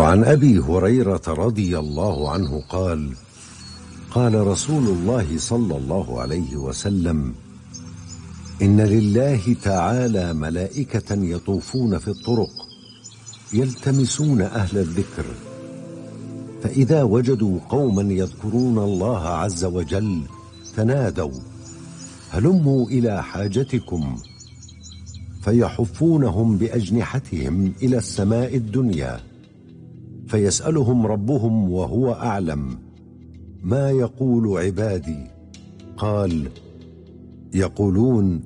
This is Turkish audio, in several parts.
وعن أبي هريرة رضي الله عنه قال: قال رسول الله صلى الله عليه وسلم: إن لله تعالى ملائكة يطوفون في الطرق يلتمسون أهل الذكر، فإذا وجدوا قوما يذكرون الله عز وجل تنادوا: هلموا إلى حاجتكم، فيحفونهم بأجنحتهم إلى السماء الدنيا، فيسألهم ربهم وهو أعلم: ما يقول عبادي؟ قال: يقولون: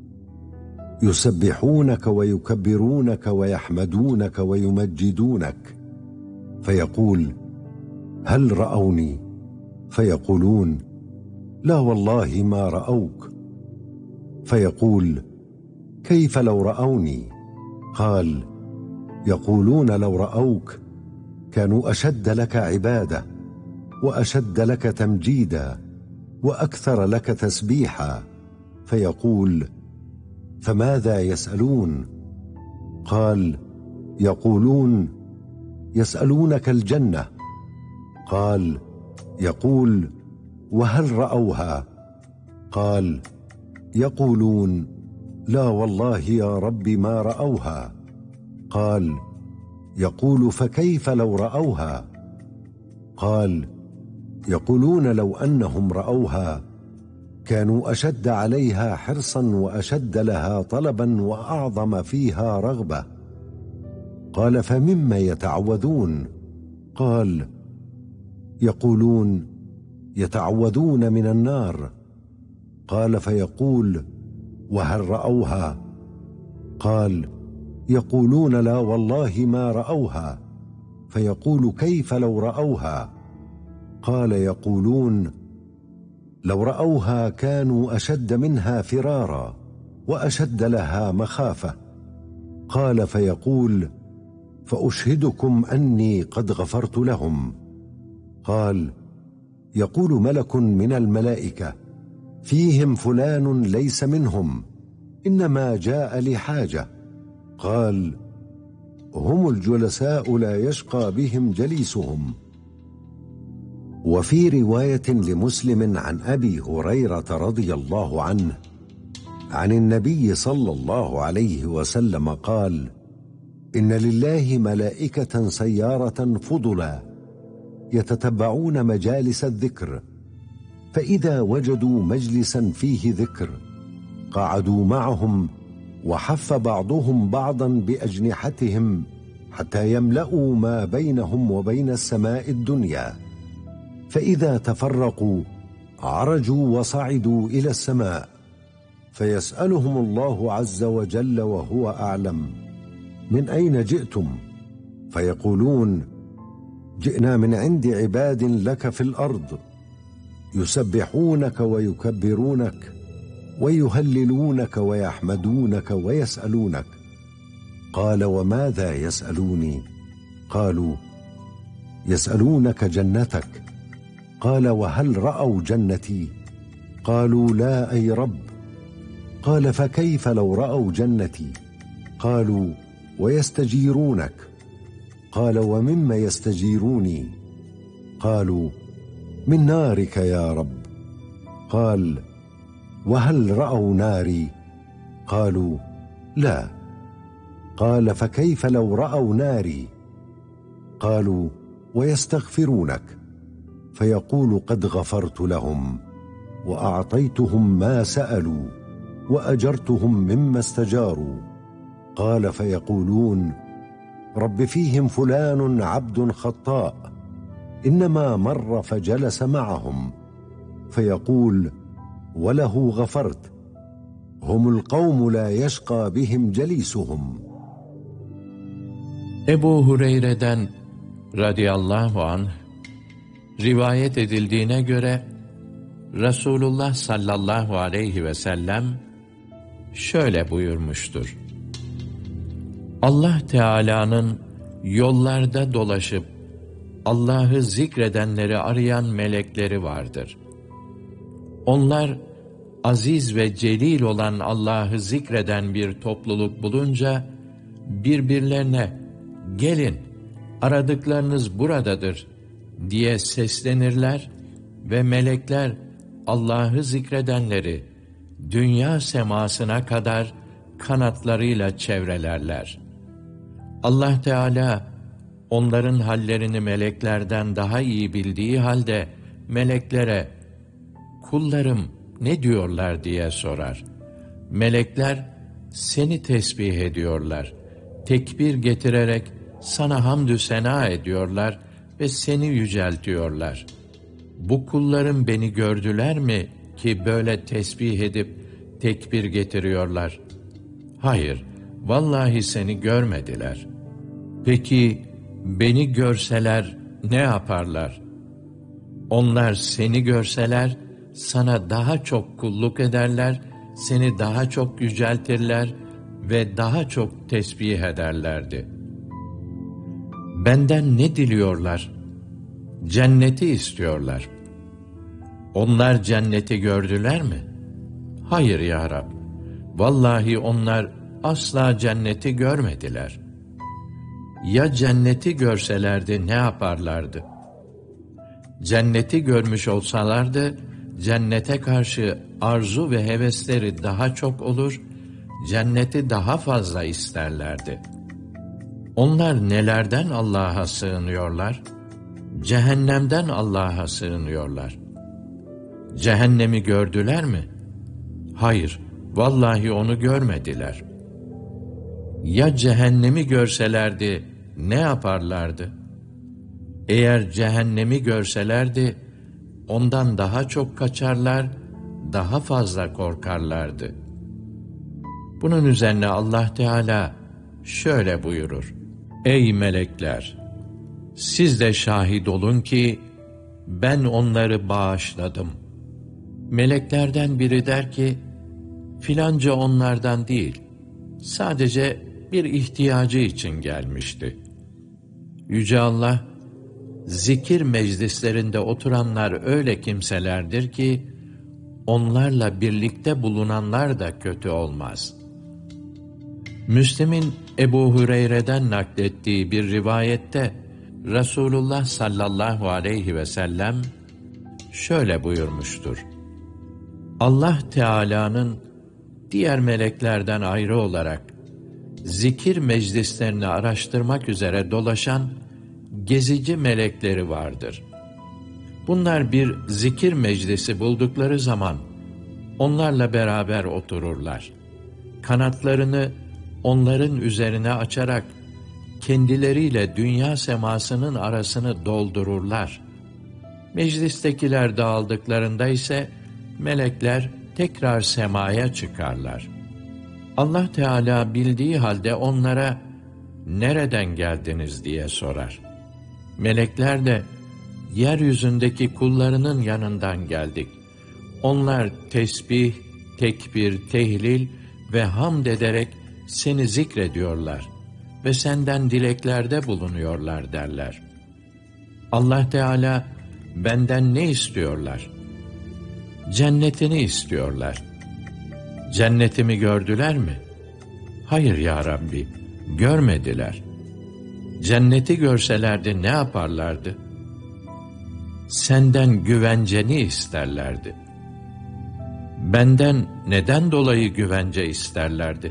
يسبحونك ويكبرونك ويحمدونك ويمجدونك. فيقول: هل رأوني؟ فيقولون: لا والله ما رأوك. فيقول: كيف لو رأوني؟ قال: يقولون لو رأوك كانوا أشد لك عبادة، وأشد لك تمجيدا، وأكثر لك تسبيحا. فيقول: فماذا يسألون؟ قال: يقولون: يسألونك الجنة. قال: يقول: وهل رأوها؟ قال: يقولون: لا والله يا رب ما رأوها. قال: يقول: فكيف لو رأوها؟ قال: يقولون لو أنهم رأوها كانوا أشد عليها حرصا وأشد لها طلبا وأعظم فيها رغبة. قال: فمما يتعوذون؟ قال: يقولون: يتعوذون من النار. قال: فيقول: وهل رأوها؟ قال: يقولون لا والله ما رأوها. فيقول: كيف لو رأوها؟ قال: يقولون: لو رأوها كانوا أشد منها فرارا وأشد لها مخافة. قال: فيقول: فأشهدكم أني قد غفرت لهم. قال: يقول ملك من الملائكة: فيهم فلان ليس منهم، إنما جاء لحاجة. قال: هم الجلساء لا يشقى بهم جليسهم. وفي رواية لمسلم عن أبي هريرة رضي الله عنه عن النبي صلى الله عليه وسلم قال: إن لله ملائكة سيارة فضلا يتتبعون مجالس الذكر، فإذا وجدوا مجلسا فيه ذكر قعدوا معهم، وحف بعضهم بعضا بأجنحتهم حتى يملأوا ما بينهم وبين السماء الدنيا، فإذا تفرقوا عرجوا وصعدوا إلى السماء، فيسألهم الله عز وجل وهو أعلم: من أين جئتم؟ فيقولون: جئنا من عند عباد لك في الأرض يسبحونك ويكبرونك ويهللونك ويحمدونك ويسألونك. قال: وماذا يسألوني؟ قالوا: يسألونك جنتك. قال: وهل رأوا جنتي؟ قالوا: لا أي رب. قال: فكيف لو رأوا جنتي؟ قالوا: ويستجيرونك. قال: ومما يستجيروني؟ قالوا: من نارك يا رب. قال: وهل رأوا ناري؟ قالوا: لا. قال: فكيف لو رأوا ناري؟ قالوا: ويستغفرونك. فيقول: قد غفرت لهم وأعطيتهم ما سألوا وأجرتهم مما استجاروا. قال: فيقولون: رب فيهم فلان عبد خطاء، إنما مر فجلس معهم. فيقول: وله غفرت. هم القوم لا يشقى bihim celisuhum. Ebu Hureyre'den radıyallahu anh rivayet edildiğine göre Resulullah sallallahu aleyhi ve sellem şöyle buyurmuştur: Allah Teala'nın yollarda dolaşıp Allah'ı zikredenleri arayan melekleri vardır. Onlar aziz ve celil olan Allah'ı zikreden bir topluluk bulunca birbirlerine gelin aradıklarınız buradadır diye seslenirler ve melekler Allah'ı zikredenleri dünya semasına kadar kanatlarıyla çevrelerler. Allah Teala onların hallerini meleklerden daha iyi bildiği halde meleklere kullarım ne diyorlar diye sorar. Melekler seni tesbih ediyorlar. Tekbir getirerek sana hamdü sena ediyorlar ve seni yüceltiyorlar. Bu kullarım beni gördüler mi ki böyle tesbih edip tekbir getiriyorlar? Hayır, vallahi seni görmediler. Peki beni görseler ne yaparlar? Onlar seni görseler sana daha çok kulluk ederler, seni daha çok yüceltirler ve daha çok tesbih ederlerdi. Benden ne diliyorlar? Cenneti istiyorlar. Onlar cenneti gördüler mi? Hayır ya Rab. Vallahi onlar asla cenneti görmediler. Ya cenneti görselerdi ne yaparlardı? Cenneti görmüş olsalardı, cennete karşı arzu ve hevesleri daha çok olur, cenneti daha fazla isterlerdi. Onlar nelerden Allah'a sığınıyorlar? Cehennemden Allah'a sığınıyorlar. Cehennemi gördüler mi? Hayır, vallahi onu görmediler. Ya cehennemi görselerdi ne yaparlardı? Eğer cehennemi görselerdi, ondan daha çok kaçarlar, daha fazla korkarlardı. Bunun üzerine Allah Teala şöyle buyurur: Ey melekler! Siz de şahit olun ki ben onları bağışladım. Meleklerden biri der ki, filanca onlardan değil, sadece bir ihtiyacı için gelmişti. Yüce Allah, zikir meclislerinde oturanlar öyle kimselerdir ki, onlarla birlikte bulunanlar da kötü olmaz. Müslim'in Ebu Hureyre'den naklettiği bir rivayette, Resulullah sallallahu aleyhi ve sellem şöyle buyurmuştur: Allah Teala'nın diğer meleklerden ayrı olarak zikir meclislerini araştırmak üzere dolaşan gezici melekleri vardır. Bunlar bir zikir meclisi buldukları zaman onlarla beraber otururlar. Kanatlarını onların üzerine açarak kendileriyle dünya semasının arasını doldururlar. Meclistekiler dağıldıklarında ise melekler tekrar semaya çıkarlar. Allah Teala bildiği halde onlara nereden geldiniz diye sorar. Melekler de yeryüzündeki kullarının yanından geldik. Onlar tesbih, tekbir, tehlil ve hamd ederek seni zikrediyorlar ve senden dileklerde bulunuyorlar derler. Allah Teala benden ne istiyorlar? Cennetini istiyorlar. Cennetimi gördüler mi? Hayır ya Rabbi, görmediler. Cenneti görselerdi ne yaparlardı? Senden güvenceni isterlerdi. Benden neden dolayı güvence isterlerdi?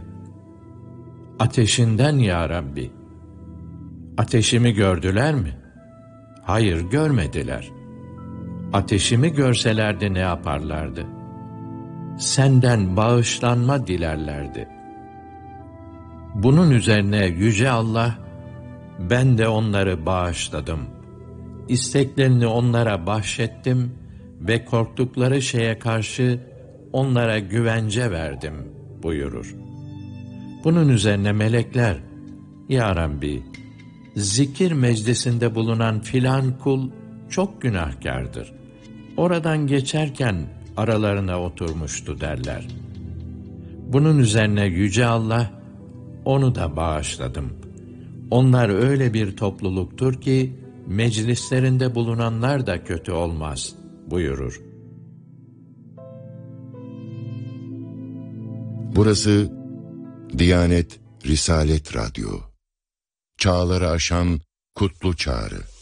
Ateşinden ya Rabbi. Ateşimi gördüler mi? Hayır, görmediler. Ateşimi görselerdi ne yaparlardı? Senden bağışlanma dilerlerdi. Bunun üzerine Yüce Allah, ben de onları bağışladım. İsteklerini onlara bahşettim ve korktukları şeye karşı onlara güvence verdim buyurur. Bunun üzerine melekler, Ya Rabbi, zikir meclisinde bulunan filan kul çok günahkardır. Oradan geçerken aralarına oturmuştu derler. Bunun üzerine Yüce Allah, onu da bağışladım. Onlar öyle bir topluluktur ki, meclislerinde bulunanlar da kötü olmaz buyurur. Burası Diyanet Risalet Radyo. Çağları aşan Kutlu Çağrı